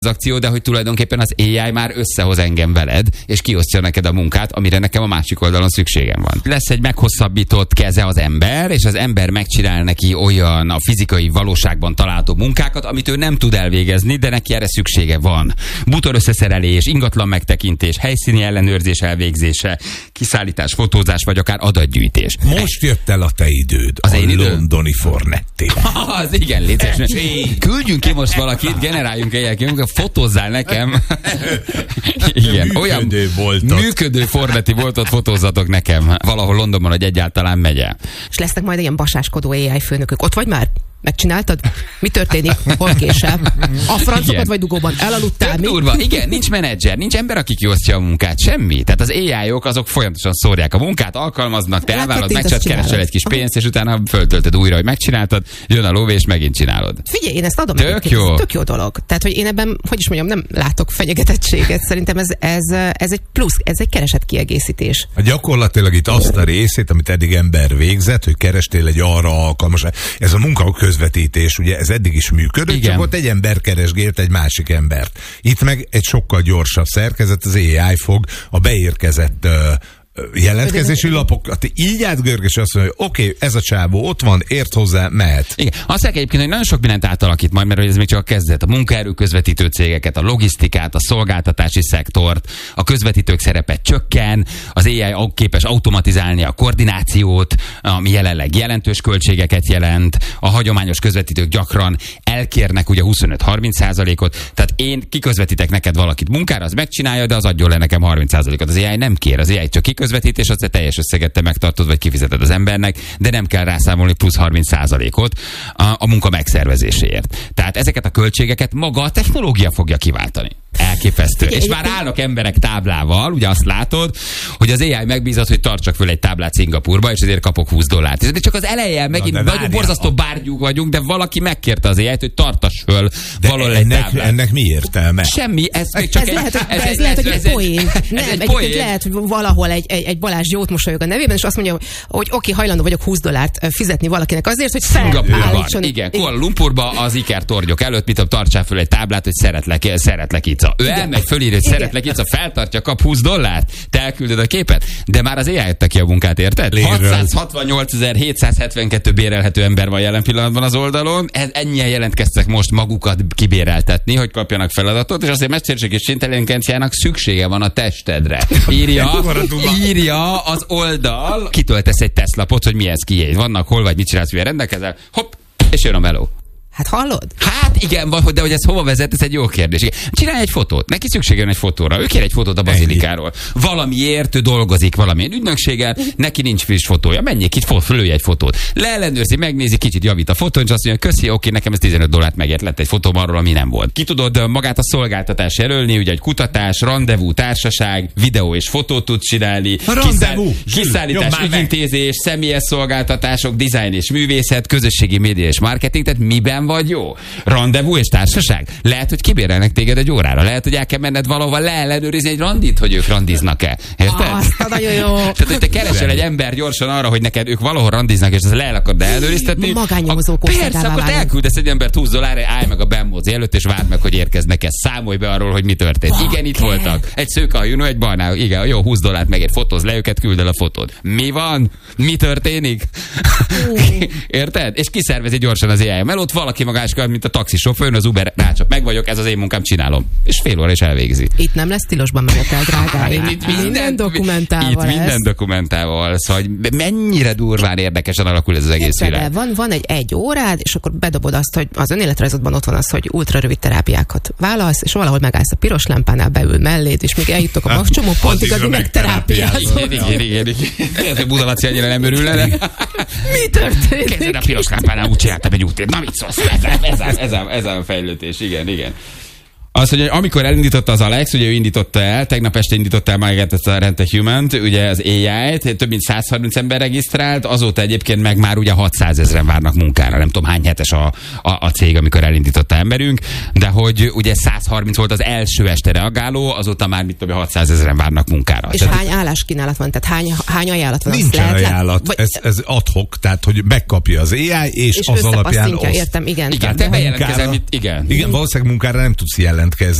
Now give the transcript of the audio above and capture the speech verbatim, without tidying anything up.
az akció, de hogy tulajdonképpen az á i már összehoz engem veled, és kiosztja neked a munkát, amire nekem a másik oldalon szükségem van. Lesz egy meghosszabbított keze az ember, és az ember megcsinál neki olyan a fizikai valóságban található munkákat, amit ő nem tud elvégezni, de neki erre szüksége van. Bútor összeszerelés, ingatlan megtekintés, helyszíni ellenőrzés elvégzése, kiszállítás, fotózás, vagy akár adatgyűjtés. Most jött el a te időd, az a én idő? londoni Fornetti. Az igen, létszés. Küldjünk ki most valakit, generáljunk egy ki, fotózzál nekem. Igen, olyan működő voltot. Működő Fornetti voltot fotózzatok nekem. Valahol Londonban, hogy egyáltalán megy el. És lesznek majd ilyen basáskodó á i főnökök. Ott vagy már? Megcsináltad? Mi történik? Hol késel? A francokat vagy dugóban? Elaludtál? Mi? Durva. Igen, nincs menedzser, nincs ember, aki kiosztja a munkát. Semmi. Tehát az á i-ok azok folyamatosan szórják a munkát, alkalmaznak, te elvállalod, meg csak keresel egy kis pénzt, és utána föltöltöd újra, hogy megcsináltad, jön a lóvé, és megint csinálod. Figyelj, én ezt adom. Tök jó. Ez tök jó dolog. Tehát, hogy én ebben, hogy is mondjam, nem látok fenyegetettséget. Szerintem ez, ez, ez egy plusz, ez egy keresett kiegészítés. A gyakorlatilag itt azt a részét, amit eddig ember végzett, hogy kerestél egy arra alkalmas. Ez a munka közvetítés, ugye ez eddig is működött, igen. Csak ott egy ember keresgélt egy másik embert. Itt meg egy sokkal gyorsabb szerkezet, az á i fog a beérkezett uh, jelentkezési lapokat így átgörges, azt mondja, hogy oké, okay, ez a csávó ott van, ért hozzá, mehet. Igen. Azt mondják egyébként, hogy nagyon sok mindent átalakít majd, mert ez még csak a kezdet. A munkaerő közvetítő cégeket, a logisztikát, a szolgáltatási szektort, a közvetítők szerepe csökken, az á i képes automatizálni a koordinációt, ami jelenleg jelentős költségeket jelent, a hagyományos közvetítők gyakran elkérnek ugye huszonöt-harminc százalékot, tehát én kiközvetítek neked valakit munkára, az megcsinálja, de az adjon le nekem harminc százalékot. Az á i nem kér, az á i csak kiközvetítés, azt a teljes összeget te megtartod, vagy kifizeted az embernek, de nem kell rászámolni plusz harminc százalékot a, a munka megszervezéséért. Tehát ezeket a költségeket maga a technológia fogja kiváltani. Elképesztő. És már állnak emberek táblával, ugye azt látod, hogy az á i megbízott, hogy tartsak föl egy táblát Szingapurba, és ezért kapok húsz dollárt. De csak az eleje, megint nagyon borzasztó bárgyúk vagyunk, de valaki megkérte az á i-t, hogy tartass föl valahol egy ennek, táblát. Ennek mi értelme? Semmi, ez még csak ez egy, lehet, ez, ez, ez lehet, hogy ez egy poén. Nem, egy egyébként lehet, hogy valahol egy, egy, egy Balázs jót mosolyog a nevében, és azt mondja, hogy oké, hajlandó vagyok húsz dollárt fizetni valakinek azért, hogy felállítson. Igen, Kuala Lumpurba az Iker tornyok előtt, mit tartsál föl egy táblát, hogy szeretlek, szeretlek Ica. Ő elmegy, fölír, hogy szeretlek Ica, feltartja, kap húsz dollárt, te elküldöd a képet, de már az á i jött ki a munkát, érted? hatszázhatvannyolcezer-hétszázhetvenkettő bérelhető ember van jelen pillanatban az oldalon, ennyien jelentkeztek most magukat kibéreltetni, hogy kapjanak feladatot, és azért mesterséges intelligenciának szüksége van a testedre. Írja, írja az oldal, kitöltesz egy tesztlapot, hogy mi ez kié. Vannak hol vagy, mit csinálsz, milyen rendelkezel, hopp, és jön a meló. Hát hallod? Hát igen, de hogy ez hova vezet, ez egy jó kérdés. Igen. Csinálj egy fotót. Neki szüksége van egy fotóra. Ő kér egy fotót a bazilikáról. Valamiért ő dolgozik valamilyen ügynökséggel, neki nincs friss fotója. Menjék itt, fölülj egy fotót. Leellenőrzi, megnézi, kicsit javít a fotón, és azt mondja, köszi, oké, nekem ez tizenöt dollárt megért, lett egy fotóm arról, ami nem volt. Ki tudod magát a szolgáltatás jelölni, ugye egy kutatás, rendezvú, társaság, videó és fotót tudsz csinálni. Rendezvú, kiszállítás, ügyintézés, személyes szolgáltatások, dizájn és művészet, közösségi média és marketing, tehát miben vagy jó? Rendezvú és társaság? Lehet, hogy kibérelnek téged egy órára. Lehet, hogy el kell menned valahova leellenőrizni egy randit, hogy ők randiznak-e. Érted? Azt nagyon jó. Tehát, hogy te keresel egy ember gyorsan arra, hogy neked ők valahol randiznak, és ezt le el akarod ellenőriztetni. Magánnyomozó persze, akkor te elküldesz egy embert húsz dollárra, állj meg a bemózi előtt, és várd meg, hogy érkeznek-e. Számolj be arról, hogy mi történt. Okay. Igen, itt voltak. Egy szőkehajú, egy barnál. Igen, jó, húsz dollárt megért, fotóz le őket, küld el a fotód. Mi van? Mi történik? Érted? És kiszervezi gyorsan az á i melót, valaki magáskkal, mint a taxisofőr, az Uber rácsap, meg vagyok, ez az én munkám, csinálom. És fél óra is elvégzi. Itt nem lesz tilosban menetel, drágáim. Itt minden, minden dokumentálva Itt minden dokumentálva lesz, hogy mennyire durván érdekesen alakul ez az egész világ. Van, van egy egy órád, és akkor bedobod azt, hogy az önéletrajzodban ott van az, hogy ultra rövid terápiákat válasz, és valahol megállsz a piros lámpánál, beül melléd, és még eljutok a magcsomó pontig, addig megterápiázol. Igen, igen, igen. Ez, hogy Budalaci annyira nem örülne. Mi történik? Kezded a piros lámpánál, úgy csináltam egy útért. Na mit szólsz? Ez a, ez, a, ez a fejlődés, igen, igen. Az, hogy amikor elindította az Alex, ugye ő indította el, tegnap este indította el magát ezt a Rent a Human-t, ugye az á i-t, több mint száz harminc ember regisztrált, azóta egyébként meg már ugye hatszázezren várnak munkára, nem tudom hány hetes a, a, a cég, amikor elindította emberünk, de hogy ugye száz harminc volt az első este reagáló, azóta már mit tudom, hatszázezren várnak munkára. És tehát, hány álláskínálat van? Tehát hány, hány ajánlat van? Nincsen ajánlat, vagy, ez, ez ad-hoc, tehát hogy megkapja az á i, és, és az alapján azt értem, igen. Igen, te bejelentkezel, mit, igen. Igen, valószínűleg munkára nem tudsz jelentkezni. jelentkezni.